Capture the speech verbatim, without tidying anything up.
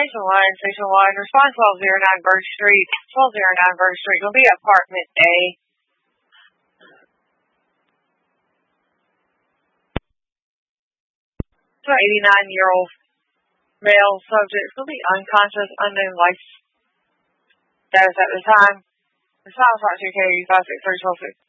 Station one, Station one, respond twelve oh nine Bird Street, twelve oh nine Bird Street, will be apartment A. To an eighty-nine-year-old male subject will be unconscious, unknown life status at the time. Response not to K five six three twelve six.